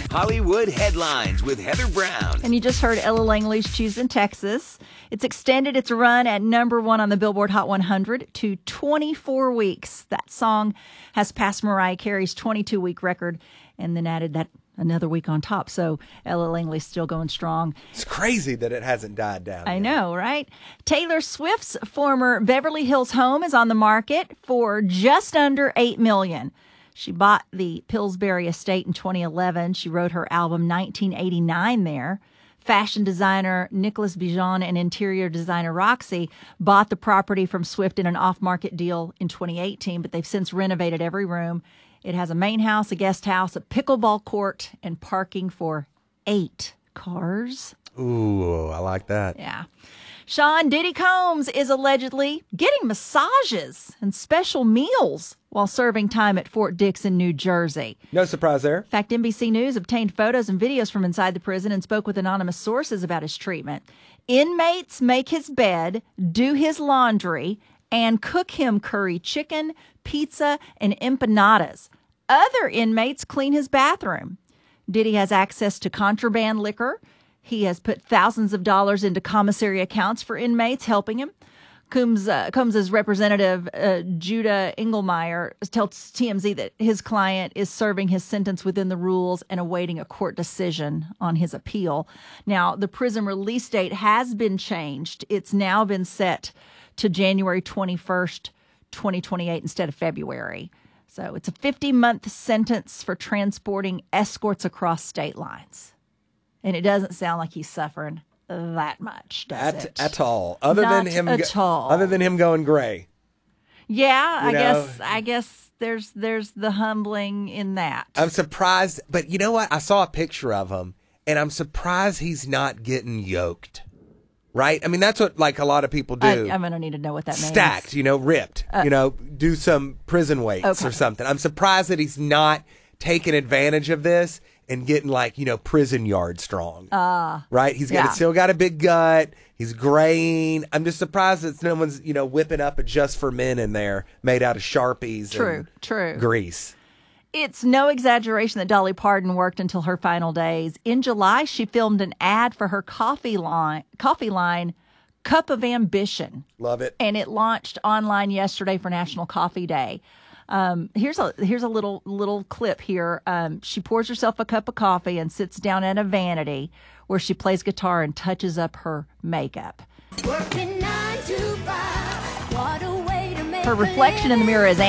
Hollywood Headlines with Heather Brown. And you just heard Ella Langley's Choosing Texas. It's extended its run at number 1 on the Billboard Hot 100 to 24 weeks. That song has passed Mariah Carey's 22-week record and then added that another week on top. So Ella Langley's still going strong. It's crazy that it hasn't died down I yet. know, right? Taylor Swift's former Beverly Hills home is on the market for just under $8 million. She bought the Pillsbury estate in 2011. She wrote her album 1989 there. Fashion designer Nicholas Bijon and interior designer Roxy bought the property from Swift in an off-market deal in 2018, but they've since renovated every room. It has a main house, a guest house, a pickleball court, and parking for 8 cars. Ooh, I like that. Yeah. Sean Diddy Combs is allegedly getting massages and special meals while serving time at Fort Dixon, New Jersey. No surprise there. In fact, NBC News obtained photos and videos from inside the prison and spoke with anonymous sources about his treatment. Inmates make his bed, do his laundry, and cook him curry chicken, pizza, and empanadas. Other inmates clean his bathroom. Diddy has access to contraband liquor. He has put thousands of dollars into commissary accounts for inmates, helping him. Combs' representative, Judah Engelmeyer, tells TMZ that his client is serving his sentence within the rules and awaiting a court decision on his appeal. Now, the prison release date has been changed. It's now been set to January 21st, 2028 instead of February. So it's a 50-month sentence for transporting escorts across state lines. And it doesn't sound like he's suffering that much, does it? At all. Other Not than him at all. Other than him going gray. Yeah, You know? I guess there's the humbling in that. I'm surprised, but you know what? I saw a picture of him, and I'm surprised he's not getting yoked. Right? I mean, that's what like a lot of people do. I'm going to need to know what that means. Stacked, ripped. Do some prison weights or something. I'm surprised that he's not taking advantage of this and getting prison yard strong. Right? He's still got a big gut. He's graying. I'm just surprised that no one's, whipping up a Just for Men in there made out of Sharpies and grease. It's no exaggeration that Dolly Parton worked until her final days. In July, she filmed an ad for her coffee line, Cup of Ambition. Love it. And it launched online yesterday for National Coffee Day. Here's a little clip here. She pours herself a cup of coffee and sits down at a vanity where she plays guitar and touches up her makeup. Working 9 to 5, what a way to make Her reflection in the mirror is